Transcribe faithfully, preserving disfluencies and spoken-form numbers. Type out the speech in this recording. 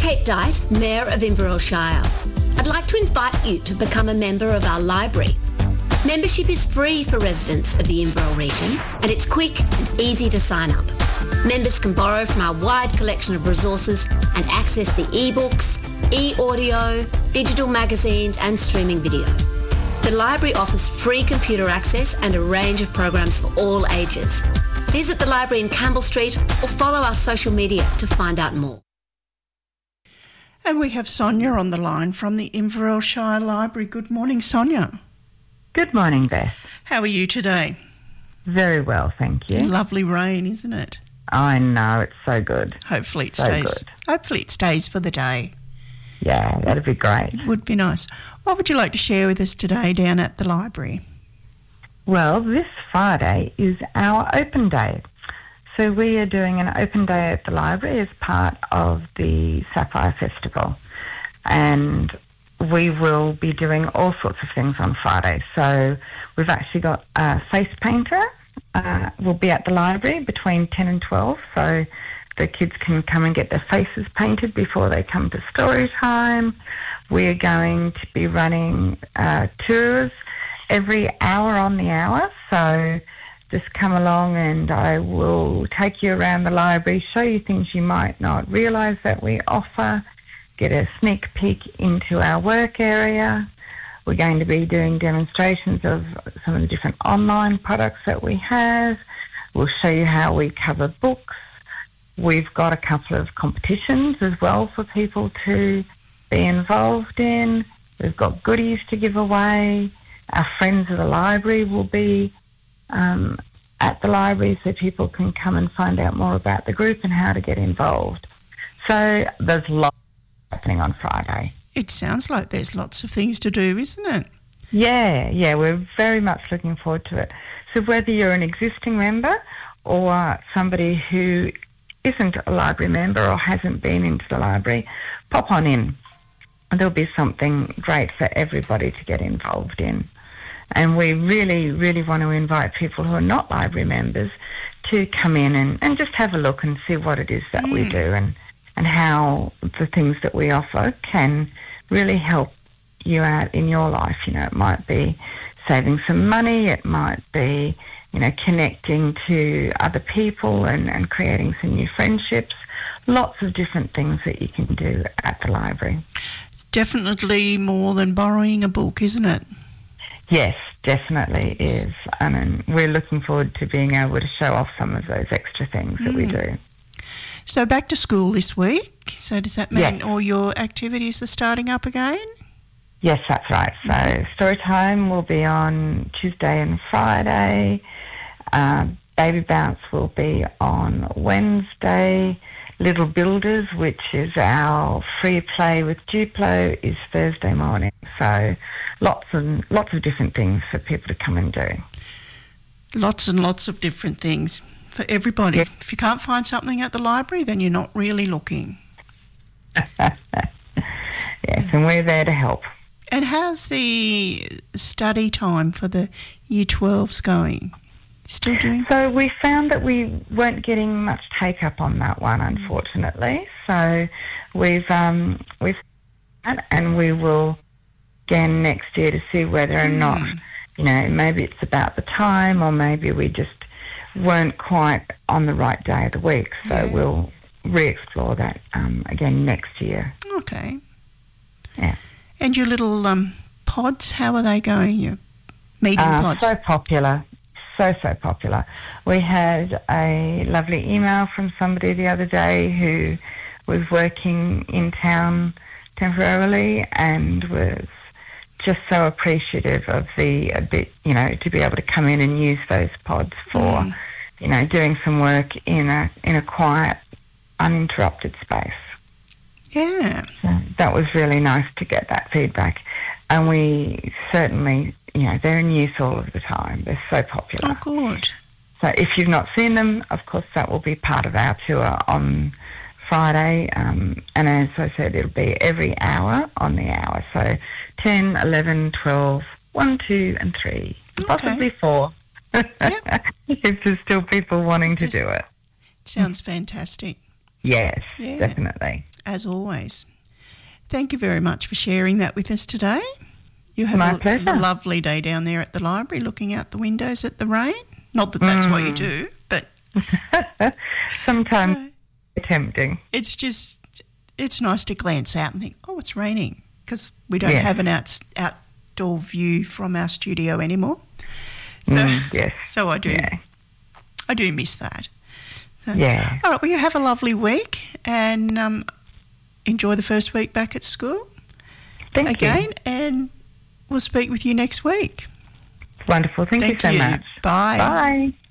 Kate Dyte, Mayor of Inverell Shire. I'd like to invite you to become a member of our library. Membership is free for residents of the Inverell region and it's quick and easy to sign up. Members can borrow from our wide collection of resources and access the e-books, e-audio, digital magazines and streaming video. The library offers free computer access and a range of programs for all ages. Visit the library in Campbell Street or follow our social media to find out more. And we have Sonia on the line from the Inverell Shire Library. Good morning, Sonia. Good morning, Beth. How are you today? Very well, thank you. Lovely rain, isn't it? I know, it's so good. Hopefully it so stays. Good. Hopefully it stays for the day. Yeah, that'd be great. Would be nice. What would you like to share with us today down at the library? Well, this Friday is our open day. So we are doing an open day at the library as part of the Sapphire Festival. And we will be doing all sorts of things on Friday. So we've actually got a face painter. Uh, will be at the library between ten and twelve. So the kids can come and get their faces painted before they come to story time. We're going to be running uh, tours every hour on the hour. So just come along and I will take you around the library, show you things you might not realise that we offer, get a sneak peek into our work area. We're going to be doing demonstrations of some of the different online products that we have. We'll show you how we cover books. We've got a couple of competitions as well for people to be involved in. We've got goodies to give away. Our friends of the library will be um, at the library so people can come and find out more about the group and how to get involved. So there's lots happening on Friday. It sounds like there's lots of things to do, isn't it? Yeah, yeah, we're very much looking forward to it. So whether you're an existing member or somebody who isn't a library member or hasn't been into the library, pop on in. There'll be something great for everybody to get involved in. And we really, really want to invite people who are not library members to come in and, and just have a look and see what it is that mm. we do and, and how the things that we offer can really help you out in your life. You know, it might be saving some money, it might be, you know, connecting to other people and, and creating some new friendships. Lots of different things that you can do at the library. It's definitely more than borrowing a book, isn't it? Yes, definitely is. I mean, we're looking forward to being able to show off some of those extra things that mm. we do. So back to school this week. So does that mean yes. all your activities are starting up again? Yes, that's right. So mm-hmm. story time will be on Tuesday and Friday. Uh, Baby Bounce will be on Wednesday. Little Builders, which is our free play with Duplo, is Thursday morning. So lots and lots of different things for people to come and do. Lots and lots of different things for everybody. Yes. If you can't find something at the library, then you're not really looking. Yes, and we're there to help. And how's the study time for the Year twelves going? Still doing? So we found that we weren't getting much take up on that one, unfortunately. So we've um, we've and we will again next year to see whether or not, you know, maybe it's about the time or maybe we just weren't quite on the right day of the week. So yeah. we'll re-explore that um, again next year. Okay. Yeah. And your little um, pods, how are they going? Your meeting uh, pods? So popular. So, so popular. We had a lovely email from somebody the other day who was working in town temporarily and was just so appreciative of the, a bit, you know, to be able to come in and use those pods for, mm. you know, doing some work in a in a quiet, uninterrupted space. Yeah. So that was really nice to get that feedback. And we certainly, you know, they're in use all of the time. They're so popular. Oh, good. So if you've not seen them, of course, that will be part of our tour on Friday. Um, and as I said, it'll be every hour on the hour. So ten, eleven, twelve, one, two and three, okay. Possibly four. Yep. If there's still people wanting to This do it. Sounds fantastic. Yes, Yeah. definitely. As always. Thank you very much for sharing that with us today. You have My a, pleasure. a lovely day down there at the library looking out the windows at the rain. Not that that's Mm. what you do, but Sometimes so tempting. it's just, it's nice to glance out and think, oh, it's raining, because we don't Yeah. have an out, outdoor view from our studio anymore. So, Mm, yes. so I do, Yeah. I do miss that. So, Yeah. all right, well, you have a lovely week and um, enjoy the first week back at school Thank again, you. and we'll speak with you next week. Wonderful. Thank, Thank you so you. much. Bye. Bye.